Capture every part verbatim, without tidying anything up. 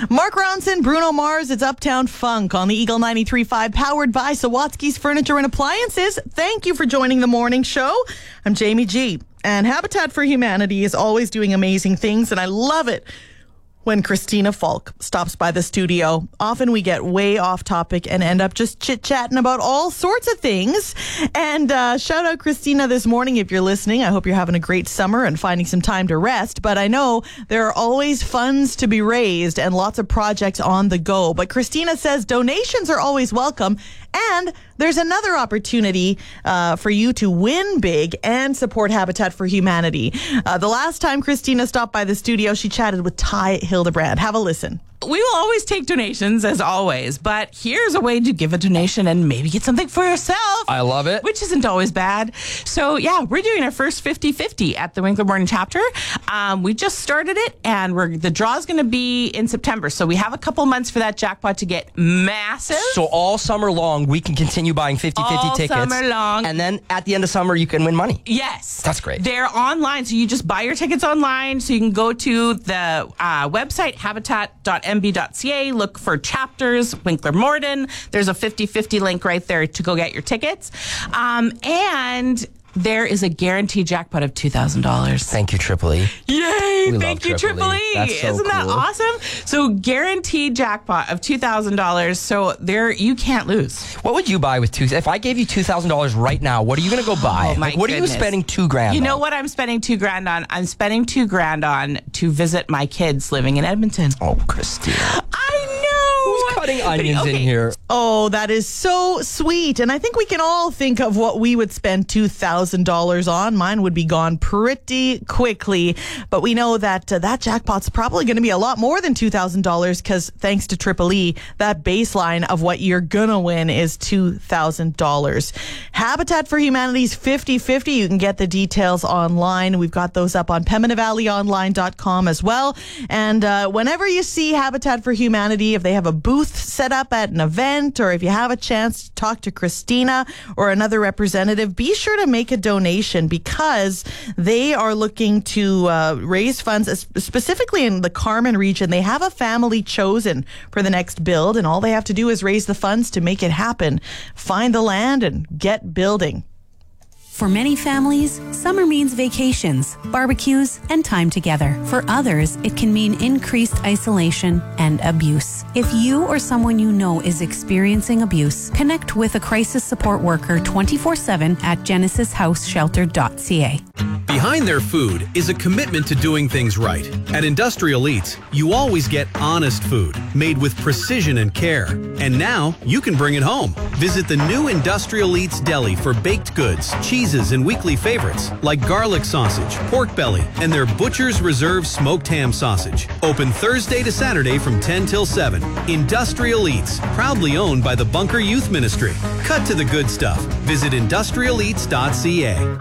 Mark Ronson, Bruno Mars, it's Uptown Funk on the Eagle ninety-three point five, powered by Sawatsky's Furniture and Appliances. Thank you for joining the morning show. I'm Jamie G. And Habitat for Humanity is always doing amazing things, and I love it when Christina Falk stops by the studio. Often we get way off topic and end up just chit-chatting about all sorts of things. And uh, shout out Christina this morning if you're listening. I hope you're having a great summer and finding some time to rest. But I know there are always funds to be raised and lots of projects on the go. But Christina says donations are always welcome. And there's another opportunity uh, for you to win big and support Habitat for Humanity. Uh, the last time Christina stopped by the studio, she chatted with Ty Hildebrand. Have a listen. We will always take donations, as always, but here's a way to give a donation and maybe get something for yourself. I love it. Which isn't always bad. So, yeah, we're doing our first fifty-fifty at the Winkler Morning Chapter. Um, we just started it, and we're the draw's going to be in September. So we have a couple months for that jackpot to get massive. So all summer long, we can continue buying fifty-fifty all tickets. All summer long. And then at the end of summer, you can win money. Yes. That's great. They're online, so you just buy your tickets online. So you can go to the uh, website, habitat dot m b dot c a, look for chapters, Winkler Morden. There's a fifty-fifty link right there to go get your tickets. Um, and there is a guaranteed jackpot of two thousand dollars. Thank you, Triple E. Yay! We Thank love you, Triple Triple E. E. That's so Isn't that cool. awesome? So guaranteed jackpot of two thousand dollars. So there, you can't lose. What would you buy with two? If I gave you two thousand dollars right now, what are you going to go buy? Oh, my like, what goodness. are you spending two grand You on? know what I'm spending two grand on? I'm spending two grand on to visit my kids living in Edmonton. Oh, Christina. I know. Who's cutting onions Okay. in here? Oh, that is so sweet. And I think we can all think of what we would spend two thousand dollars on. Mine would be gone pretty quickly. But we know that uh, that jackpot's probably going to be a lot more than two thousand dollars because thanks to Triple E, that baseline of what you're going to win is two thousand dollars. Habitat for Humanity's fifty-fifty. You can get the details online. We've got those up on pembina valley online dot com as well. And uh, whenever you see Habitat for Humanity, if they have a booth set up at an event, or if you have a chance to talk to Christina or another representative, be sure to make a donation because they are looking to uh, raise funds, specifically in the Carman region. They have a family chosen for the next build, and all they have to do is raise the funds to make it happen. Find the land and get building. For many families, summer means vacations, barbecues, and time together. For others, it can mean increased isolation and abuse. If you or someone you know is experiencing abuse, connect with a crisis support worker twenty-four seven at genesis house shelter dot c a. Behind their food is a commitment to doing things right. At Industrial Eats, you always get honest food, made with precision and care. And now, you can bring it home. Visit the new Industrial Eats Deli for baked goods, cheeses, and weekly favorites like garlic sausage, pork belly, and their Butcher's Reserve smoked ham sausage. Open Thursday to Saturday from ten till seven. Industrial Eats, proudly owned by the Bunker Youth Ministry. Cut to the good stuff. Visit industrial eats dot c a.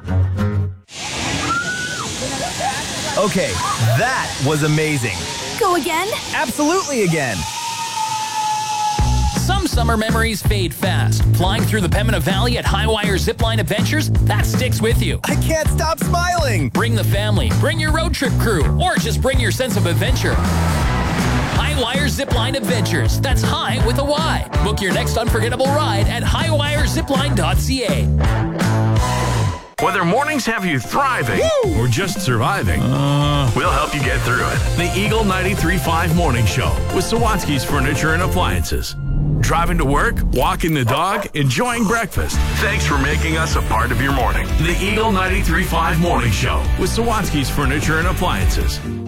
Okay, that was amazing. Go again? Absolutely again. Some summer memories fade fast. Flying through the Pembina Valley at Highwire Zipline Adventures, that sticks with you. I can't stop smiling. Bring the family, bring your road trip crew, or just bring your sense of adventure. Highwire Zipline Adventures. That's high with a Y. Book your next unforgettable ride at highwire zipline dot c a. Whether mornings have you thriving Woo! or just surviving, uh, we'll help you get through it. The Eagle ninety-three point five Morning Show with Sawatsky's Furniture and Appliances. Driving to work, walking the dog, enjoying breakfast. Thanks for making us a part of your morning. The Eagle ninety-three point five Morning Show with Sawatsky's Furniture and Appliances.